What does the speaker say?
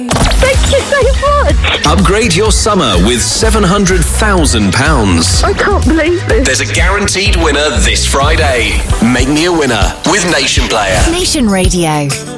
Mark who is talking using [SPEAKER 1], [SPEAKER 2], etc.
[SPEAKER 1] Thank you so much.
[SPEAKER 2] Upgrade your summer with £700,000.
[SPEAKER 1] I can't believe this.
[SPEAKER 2] There's a guaranteed winner this Friday. Make me a winner with Nation Player.
[SPEAKER 3] Nation Radio.